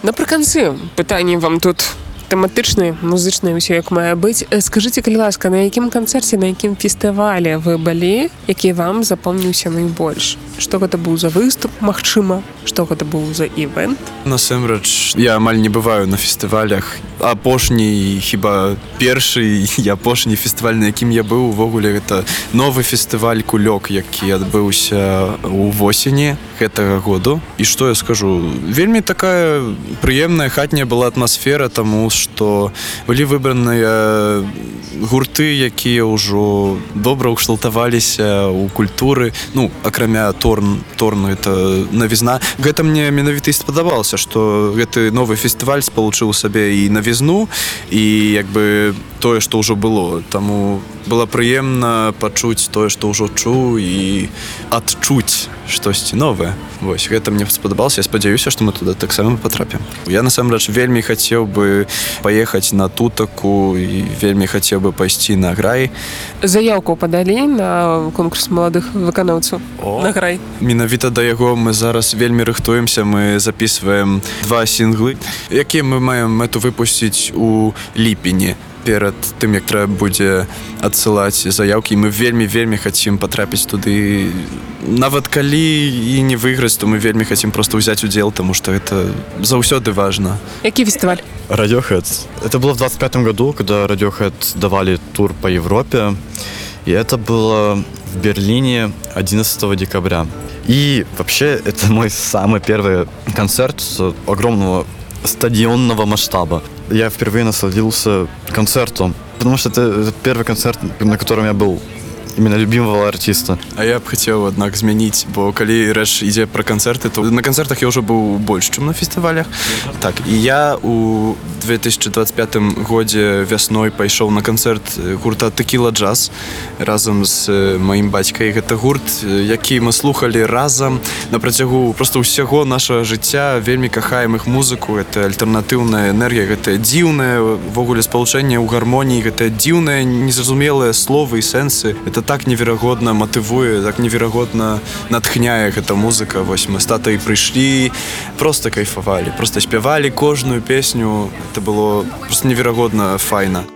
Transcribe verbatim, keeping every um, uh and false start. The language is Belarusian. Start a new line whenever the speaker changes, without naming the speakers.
Напрыканцы пытанне вам тут тэматычныя, музычныя, ўсё як мае быць. Скажыце, калі ласка, на якім канцэрце, на якім фестывалі вы былі, які вам запомніўся найбольш? Што гэта быў за выступ, магчыма? Што гэта быў за івэнт?
Насамрэч, я амаль не бываю на фестывалях. Апошні, хіба першы і апошні фестываль, на якім я быў, увогуле гэта новы фестываль «Кулёк», які адбыўся ў восені гэтага году. І што я скажу? Вельмі такая прыемная хатняя была атмасфера, таму што былі выбраныя гурты, якія ўжо добра ўкшталтаваліся ў культуры. Ну, акрамя Торн, Торну, это навізна. Гэта мне менавіта і спадабалася, што гэты новы фестываль спалучыў сабе і навізну, і як бы тое, што ўжо было. Таму было прыемна пачуць тое, што ўжо чуў, і адчуць штосьці новае. Вось, гэта мне спадабалася. Я спадзяюся, што мы туды таксама патрапім. Я, насамрэч, вельмі хацеў бы паехаць на тутаку і вельмі хацеў бы пайсці на грай.
Заяўку падалі на конкурс маладых выканаўцаў на грай?
Менавіта да яго мы зараз вельмі рыхтуемся. Мы запісваем два сінглы, якія мы маем мэту выпусціць у ліпені. Перад тым, як трэба будзе адсылаць заяўкі, мы вельмі-вельмі хацім патрапіць туды. Нават калі і не выйграць, то мы вельмі хацім проста ўзяць удзел, таму што гэта заўсёды важна.
Які фестиваль?
Radiohead. Это было в двадцать пятом году, когда Radiohead давали тур по Европе. И это было в Берлине одиннадцатого декабря. И вообще это мой самый первый концерт с огромного стадионного масштаба. Я впервые насладился концертом, потому что это, это первый концерт, на котором я был именно любимого артиста.
А я б хацеў, аднак, змяніць, бо калі рэч ідзе пра канцэрты, то на канцэртах я ўжо быў больш, чым на фестывалях. Так, і я у две тысячи двадцать пятым годзе вясной пайшоў на канцэрт гурта «Текіла Джаз» разам з маім бацькай. Гэта гурт, які мы слухалі разам на працягу проста ўсяго нашага жыцця. Вельмі кахаем іх музыку. Гэта альтэрнатыўная энергія, гэта дзіўнае ввогуле спалучэнне ў гармоніі, гэта дзіўныя, незразумелыя словы і сэнсы. Это так неверагодна матывуе, так неверагодна натхняе гэта музыка. Вось мы з татай прыйшлі, проста кайфавалі, проста спявалі кожную песню. Это было просто неверагодна файна.